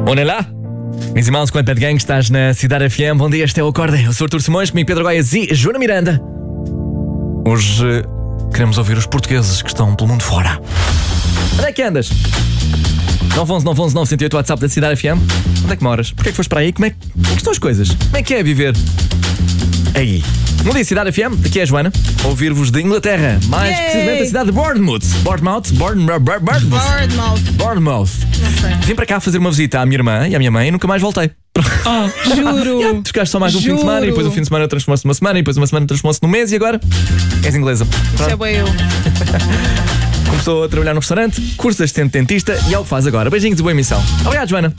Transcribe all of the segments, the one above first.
Olha lá. Meus irmãos, quanto Bad Gang, estás na Cidade FM. Bom dia, este é o Acorda. Eu sou Artur Simões, comigo Pedro Goiás e Joana Miranda. Hoje queremos ouvir os portugueses que estão pelo mundo fora. Onde é que andas? 911-911-908, WhatsApp da Cidade FM. Onde é que moras? Porquê é que foste para aí? Como é que estão as coisas? Como é que é viver aí? Bom dia, Cidade FM, daqui é a Joana. Ouvir-vos de Inglaterra, mais precisamente da cidade de Bournemouth. Bournemouth. Vim para cá fazer uma visita à minha irmã e à minha mãe e nunca mais voltei. Juro. Tu ficaste só mais um fim de semana e depois o fim de semana transformou-se numa semana e depois uma semana transformou-se num mês e agora és inglesa. Isso é bem eu. Começou a trabalhar no restaurante, curso de assistente dentista e é o que faz agora. Beijinhos e boa emissão. Obrigado, Joana.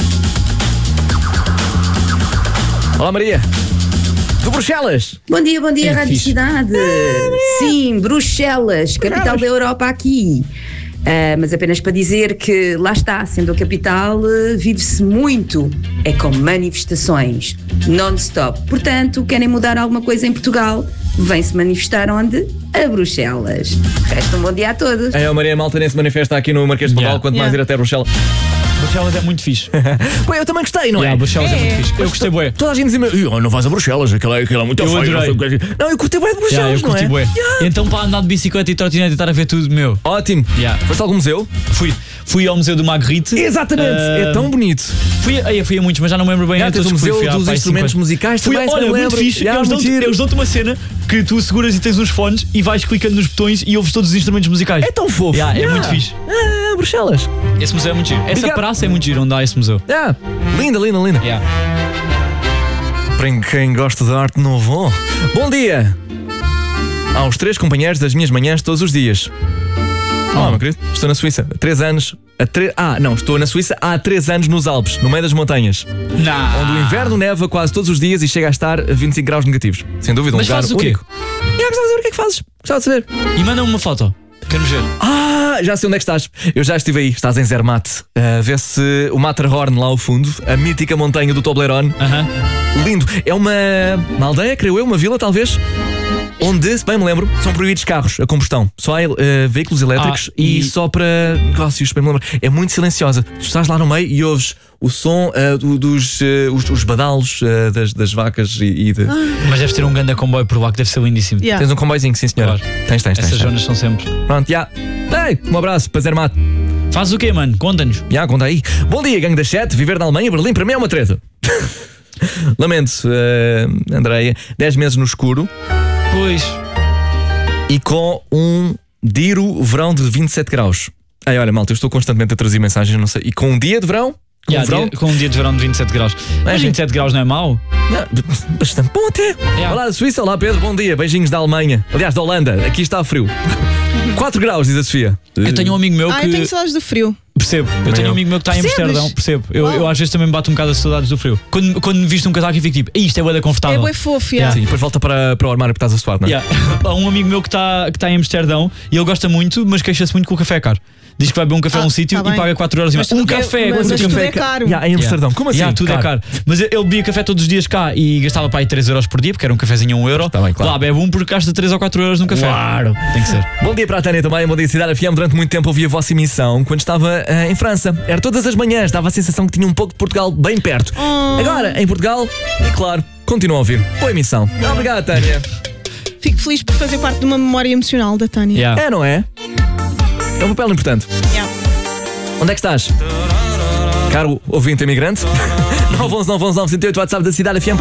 Olá, Maria. Do Bruxelas. Bom dia, Rádio Cidade. Sim, Bruxelas, capital da Europa aqui. Mas apenas para dizer que lá está, sendo a capital, vive-se muito. É com manifestações non-stop. Portanto, querem mudar alguma coisa em Portugal, vem-se manifestar onde? A Bruxelas. Resta um bom dia a todos. A Maria Malta nem se manifesta aqui no Marquês de Pombal, quanto mais ir até Bruxelas. Bruxelas é muito fixe. Pô, eu também gostei, não é? Bruxelas é muito fixe. Eu gostei bué. Toda a gente dizia-me, não vais a Bruxelas, aquilo é muito feio. Não, eu curti bué de Bruxelas, eu curti bué. Então para andar de bicicleta e trotinete e estar a ver tudo, meu. Ótimo. Foste a algum museu? Fui ao Museu do Magritte. Exatamente, é tão bonito. Fui a muitos, mas já não me lembro bem. Tens o Museu dos Instrumentos Musicais também, olha, muito fixe. Eles dão-te uma cena que tu seguras e tens uns fones e vais clicando nos botões e ouves todos os instrumentos musicais. É tão fofo. É muito fixe. Bruxelas. Esse museu é muito giro. Essa praça é muito giro onde há esse museu. Linda. Para quem gosta de arte novo. Bom dia aos 3 companheiros das minhas manhãs todos os dias. Olá, meu querido. Estou na Suíça há 3 anos. Estou na Suíça há 3 anos nos Alpes, no meio das montanhas. Onde o inverno neva quase todos os dias e chega a estar a 25 graus negativos. Sem dúvida, mas lugar fazes o quê? único. Gostava de saber o que é que fazes. Gostava de saber. E manda-me uma foto. Queremos ver. Já sei onde é que estás. Eu já estive aí. Estás em Zermatt. Vê-se o Matterhorn lá ao fundo, a mítica montanha do Toblerone. Lindo. É uma aldeia, creio eu, uma vila talvez, onde, se bem me lembro, são proibidos carros a combustão. Só há veículos elétricos e só para negócios, se bem me lembro. É muito silenciosa. Tu estás lá no meio e ouves o som dos badalos das vacas e de... Mas deves ter um grande comboio por lá que deve ser lindíssimo. Tens um comboiozinho, sim senhora. Claro. Tens. Essas zonas são sempre. Pronto, Ei, um abraço para Zermatt. Fazes o quê, mano? Conta-nos. Conta aí. Bom dia, gangue das 7. Viver na Alemanha, Berlim, para mim é uma treta. Lamento, Andreia. 10 meses no escuro. Pois. E com um diro verão de 27 graus. Olha, malta, eu estou constantemente a trazer mensagens, não sei. E com um dia de verão? Com um dia de verão de 27 graus. Mas 27 graus não é mau? Bastante bom até. Olá da Suíça, olá Pedro, bom dia. Beijinhos da Alemanha. Aliás, da Holanda, aqui está frio. 4 graus, diz a Sofia. Eu tenho um amigo meu que... eu tenho saudades do frio. Percebo. Eu tenho um amigo meu que está em Amsterdão. Percebo. Eu às vezes também me bato um bocado a saudades do frio. Quando me visto um casaco e fico tipo, isto é bué confortável. É bué fofo, Sim, depois volta para o armário porque estás a suar, não é? Há um amigo meu que está em Amsterdão e ele gosta muito, mas queixa-se muito que o café é caro. Diz que vai beber um café a um sítio e paga 4 euros e mais. Um café, tudo é caro. Em Amsterdão, como assim? Tudo é caro. Mas ele bebia café todos os dias cá e gastava para aí 3 euros por dia, porque era um cafezinho a 1 euro. Bem, claro. Lá bebe porque gasta 3 ou 4 euros num café. Claro. Tem que ser. Bom dia para a Tânia também, bom dia Cidade FM. Durante muito tempo ouvi a vossa emissão quando estava em França. Era todas as manhãs, dava a sensação que tinha um pouco de Portugal bem perto. Agora, em Portugal, e claro, continuo a ouvir. Boa emissão. Obrigado, Tânia. Fico feliz por fazer parte de uma memória emocional da Tânia. Não é? É um papel importante. Onde é que estás? Caro ouvinte imigrante? 911-911-908, WhatsApp da Cidade FM.